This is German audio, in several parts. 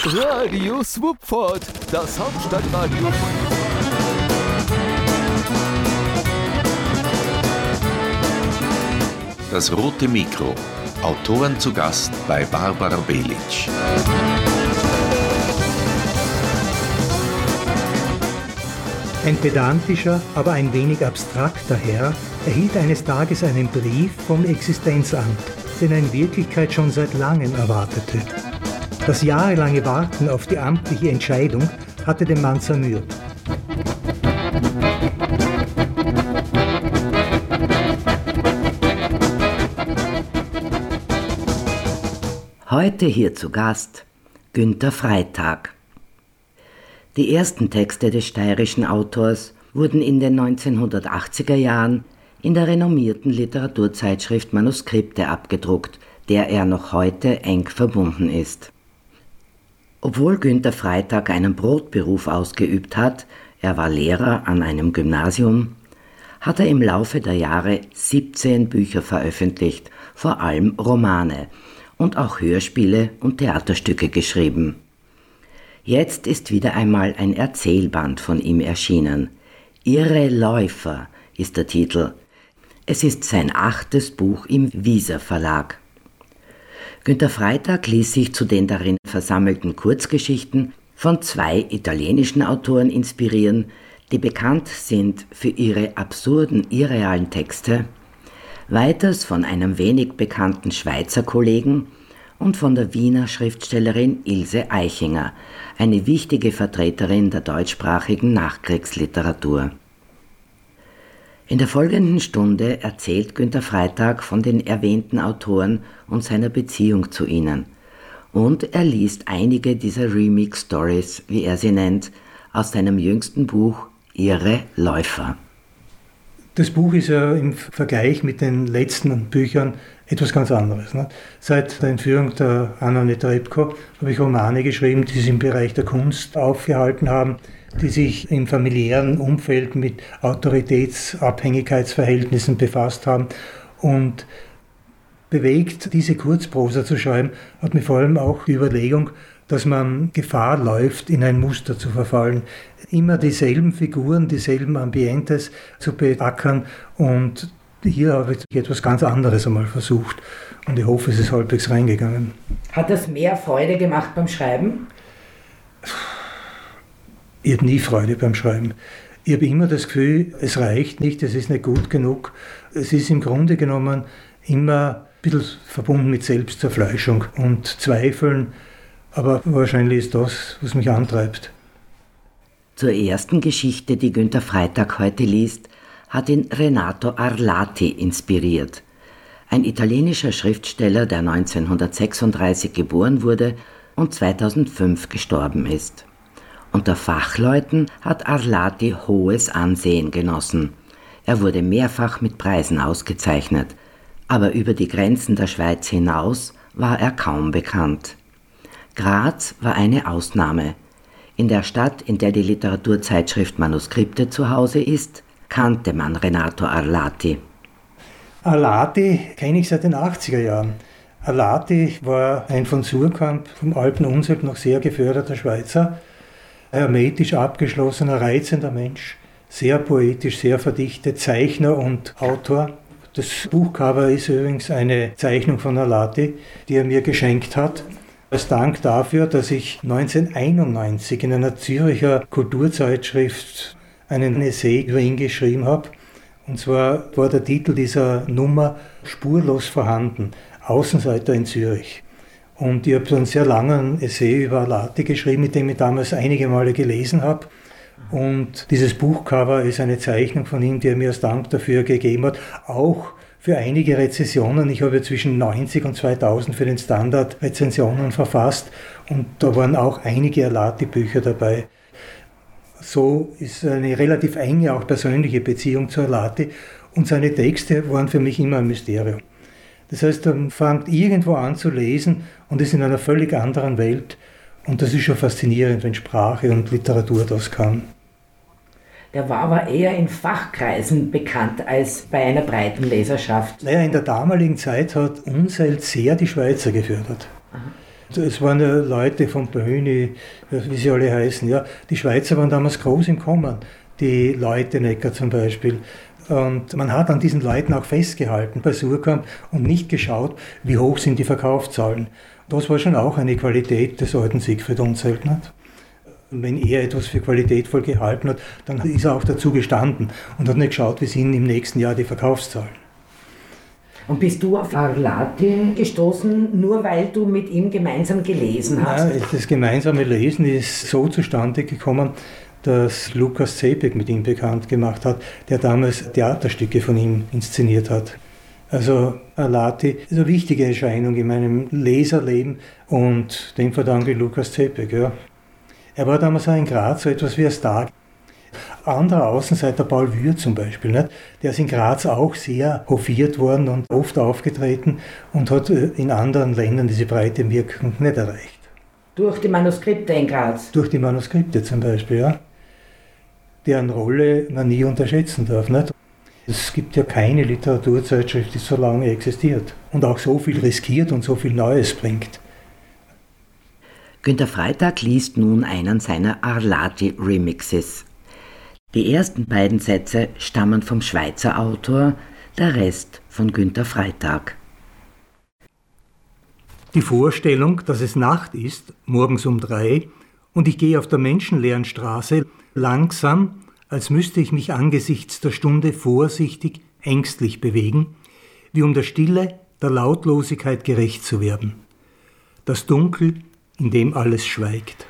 Radio Swupford, das Hauptstadtradio. Das rote Mikro. Autoren zu Gast bei Barbara Belic. Ein pedantischer, aber ein wenig abstrakter Herr erhielt eines Tages einen Brief vom Existenzamt, den er in Wirklichkeit schon seit langem erwartete. Das jahrelange Warten auf die amtliche Entscheidung hatte den Mann zermürbt. Heute hier zu Gast Günter Freytag. Die ersten Texte des steirischen Autors wurden in den 1980er Jahren in der renommierten Literaturzeitschrift Manuskripte abgedruckt, der er noch heute eng verbunden ist. Obwohl Günter Freytag einen Brotberuf ausgeübt hat, er war Lehrer an einem Gymnasium, hat er im Laufe der Jahre 17 Bücher veröffentlicht, vor allem Romane, und auch Hörspiele und Theaterstücke geschrieben. Jetzt ist wieder einmal ein Erzählband von ihm erschienen. Irre Läufer ist der Titel. Es ist sein 8. Buch im Wieser Verlag. Günter Freytag ließ sich zu den darin versammelten Kurzgeschichten von 2 italienischen Autoren inspirieren, die bekannt sind für ihre absurden, irrealen Texte, weiters von einem wenig bekannten Schweizer Kollegen und von der Wiener Schriftstellerin Ilse Aichinger, eine wichtige Vertreterin der deutschsprachigen Nachkriegsliteratur. In der folgenden Stunde erzählt Günter Freytag von den erwähnten Autoren und seiner Beziehung zu ihnen. Und er liest einige dieser Remix-Stories, wie er sie nennt, aus seinem jüngsten Buch Irre Läufer. Das Buch ist ja im Vergleich mit den letzten Büchern etwas ganz anderes. Ne? Seit der Entführung der Anna Netrebko habe ich Romane geschrieben, die sich im Bereich der Kunst aufgehalten haben, die sich im familiären Umfeld mit Autoritätsabhängigkeitsverhältnissen befasst haben. Und bewegt, diese Kurzprosa zu schreiben, hat mir vor allem auch die Überlegung, dass man Gefahr läuft, in ein Muster zu verfallen. Immer dieselben Figuren, dieselben Ambientes zu beackern. Und hier habe ich etwas ganz anderes einmal versucht. Und ich hoffe, es ist halbwegs reingegangen. Hat das mehr Freude gemacht beim Schreiben? Ich habe nie Freude beim Schreiben. Ich habe immer das Gefühl, es reicht nicht, es ist nicht gut genug. Es ist im Grunde genommen immer ein bisschen verbunden mit Selbstzerfleischung und Zweifeln. Aber wahrscheinlich ist das, was mich antreibt. Zur ersten Geschichte, die Günter Freytag heute liest, hat ihn Renato Arlati inspiriert. Ein italienischer Schriftsteller, der 1936 geboren wurde und 2005 gestorben ist. Unter Fachleuten hat Arlati hohes Ansehen genossen. Er wurde mehrfach mit Preisen ausgezeichnet, aber über die Grenzen der Schweiz hinaus war er kaum bekannt. Graz war eine Ausnahme. In der Stadt, in der die Literaturzeitschrift Manuskripte zu Hause ist, kannte man Renato Arlati. Arlati kenne ich seit den 80er Jahren. Arlati war ein von Surkamp, vom alten Unselt noch sehr geförderter Schweizer, hermetisch abgeschlossener, reizender Mensch, sehr poetisch, sehr verdichtet, Zeichner und Autor. Das Buchcover ist übrigens eine Zeichnung von Arlati, die er mir geschenkt hat. Als Dank dafür, dass ich 1991 in einer Züricher Kulturzeitschrift einen Essay über ihn geschrieben habe. Und zwar war der Titel dieser Nummer Spurlos vorhanden, Außenseiter in Zürich. Und ich habe so einen sehr langen Essay über Arlati geschrieben, mit dem ich damals einige Male gelesen habe. Und dieses Buchcover ist eine Zeichnung von ihm, die er mir als Dank dafür gegeben hat, auch für einige Rezensionen. Ich habe zwischen 90 und 2000 für den Standard Rezensionen verfasst und da waren auch einige Arlati-Bücher dabei. So ist eine relativ enge, auch persönliche Beziehung zu Arlati und seine Texte waren für mich immer ein Mysterium. Das heißt, man fängt irgendwo an zu lesen und ist in einer völlig anderen Welt und das ist schon faszinierend, wenn Sprache und Literatur das kann. Der war aber eher in Fachkreisen bekannt als bei einer breiten Leserschaft. Naja, in der damaligen Zeit hat Unselt sehr die Schweizer gefördert. Aha. Es waren ja Leute von Böhni, wie sie alle heißen. Ja. Die Schweizer waren damals groß im Kommen, die Leutenecker zum Beispiel. Und man hat an diesen Leuten auch festgehalten bei Suhrkamp und nicht geschaut, wie hoch sind die Verkaufszahlen. Das war schon auch eine Qualität des alten Siegfried Unseld. Nicht? Wenn er etwas für qualitätvoll gehalten hat, dann ist er auch dazu gestanden und hat nicht geschaut, wie sind im nächsten Jahr die Verkaufszahlen. Und bist du auf Arlati gestoßen, nur weil du mit ihm gemeinsam gelesen hast? Nein, das gemeinsame Lesen ist so zustande gekommen, dass Lukas Zepek mit ihm bekannt gemacht hat, der damals Theaterstücke von ihm inszeniert hat. Also Arlati ist eine wichtige Erscheinung in meinem Leserleben und dem verdanke ich Lukas Zepek. Ja. Er war damals auch in Graz so etwas wie ein Star. Anderer Außenseiter, Paul Würth zum Beispiel, nicht? Der ist in Graz auch sehr hofiert worden und oft aufgetreten und hat in anderen Ländern diese breite Wirkung nicht erreicht. Durch die Manuskripte in Graz? Durch die Manuskripte zum Beispiel, ja. Deren Rolle man nie unterschätzen darf. Nicht? Es gibt ja keine Literaturzeitschrift, die so lange existiert und auch so viel riskiert und so viel Neues bringt. Günter Freytag liest nun einen seiner Arlati-Remixes. Die ersten beiden Sätze stammen vom Schweizer Autor, der Rest von Günter Freytag. Die Vorstellung, dass es Nacht ist, morgens um 3, und ich gehe auf der menschenleeren Straße langsam, als müsste ich mich angesichts der Stunde vorsichtig, ängstlich bewegen, wie um der Stille, der Lautlosigkeit gerecht zu werden. Das Dunkel, in dem alles schweigt.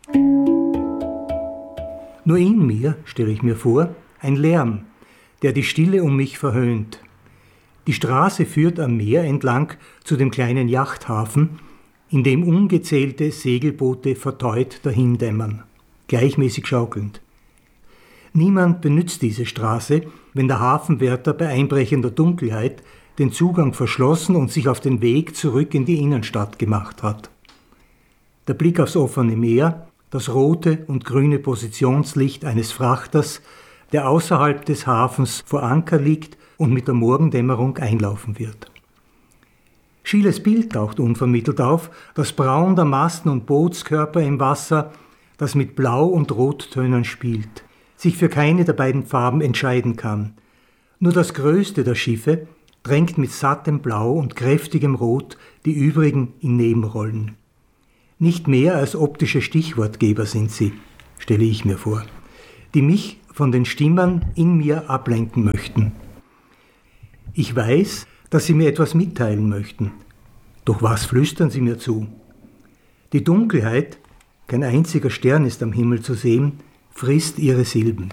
Nur in mir, stelle ich mir vor, ein Lärm, der die Stille um mich verhöhnt. Die Straße führt am Meer entlang zu dem kleinen Yachthafen, in dem ungezählte Segelboote verteut dahindämmern, gleichmäßig schaukelnd. Niemand benützt diese Straße, wenn der Hafenwärter bei einbrechender Dunkelheit den Zugang verschlossen und sich auf den Weg zurück in die Innenstadt gemacht hat. Der Blick aufs offene Meer, das rote und grüne Positionslicht eines Frachters, der außerhalb des Hafens vor Anker liegt und mit der Morgendämmerung einlaufen wird. Schieles Bild taucht unvermittelt auf, das Braun der Masten und Bootskörper im Wasser, das mit Blau- und Rottönen spielt, sich für keine der beiden Farben entscheiden kann. Nur das größte der Schiffe drängt mit sattem Blau und kräftigem Rot die übrigen in Nebenrollen. Nicht mehr als optische Stichwortgeber sind sie, stelle ich mir vor, die mich von den Stimmen in mir ablenken möchten. Ich weiß, dass sie mir etwas mitteilen möchten. Doch was flüstern sie mir zu? Die Dunkelheit, kein einziger Stern ist am Himmel zu sehen, frisst ihre Silben.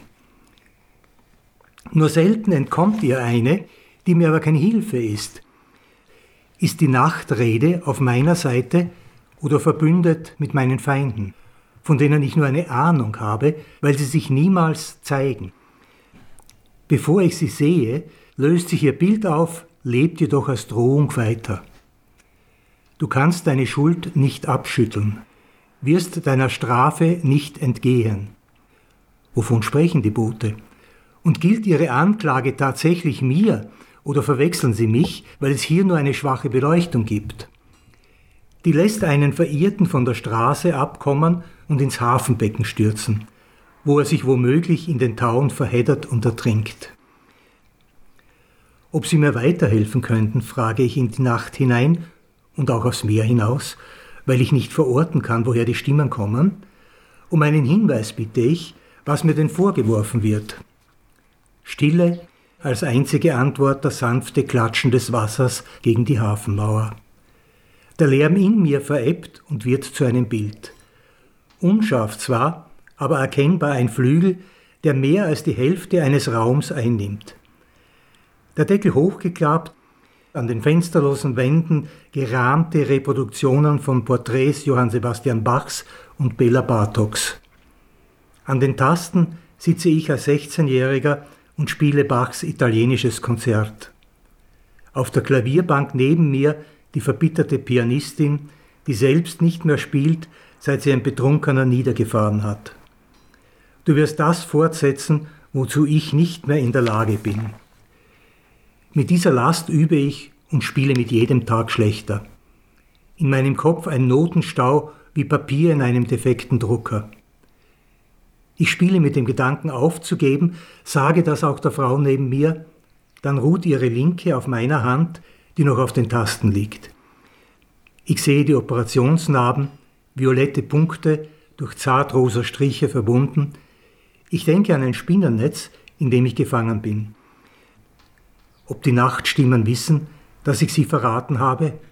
Nur selten entkommt ihr eine, die mir aber keine Hilfe ist. Ist die Nachtrede auf meiner Seite oder verbündet mit meinen Feinden, von denen ich nur eine Ahnung habe, weil sie sich niemals zeigen. Bevor ich sie sehe, löst sich ihr Bild auf, lebt jedoch als Drohung weiter. Du kannst deine Schuld nicht abschütteln, wirst deiner Strafe nicht entgehen. Wovon sprechen die Boote? Und gilt ihre Anklage tatsächlich mir oder verwechseln sie mich, weil es hier nur eine schwache Beleuchtung gibt? Die lässt einen Verirrten von der Straße abkommen und ins Hafenbecken stürzen, wo er sich womöglich in den Tauen verheddert und ertrinkt. Ob sie mir weiterhelfen könnten, frage ich in die Nacht hinein und auch aufs Meer hinaus, weil ich nicht verorten kann, woher die Stimmen kommen. Um einen Hinweis bitte ich, was mir denn vorgeworfen wird. Stille, als einzige Antwort das sanfte Klatschen des Wassers gegen die Hafenmauer. Der Lärm in mir verebbt und wird zu einem Bild. Unscharf zwar, aber erkennbar ein Flügel, der mehr als die Hälfte eines Raums einnimmt. Der Deckel hochgeklappt, an den fensterlosen Wänden gerahmte Reproduktionen von Porträts Johann Sebastian Bachs und Bela Bartoks. An den Tasten sitze ich als 16-Jähriger und spiele Bachs italienisches Konzert. Auf der Klavierbank neben mir die verbitterte Pianistin, die selbst nicht mehr spielt, seit sie ein Betrunkener niedergefahren hat. Du wirst das fortsetzen, wozu ich nicht mehr in der Lage bin. Mit dieser Last übe ich und spiele mit jedem Tag schlechter. In meinem Kopf ein Notenstau wie Papier in einem defekten Drucker. Ich spiele mit dem Gedanken aufzugeben, sage das auch der Frau neben mir, dann ruht ihre Linke auf meiner Hand, die noch auf den Tasten liegt. Ich sehe die Operationsnarben, violette Punkte, durch zartrosa Striche verbunden. Ich denke an ein Spinnennetz, in dem ich gefangen bin. Ob die Nachtstimmen wissen, dass ich sie verraten habe?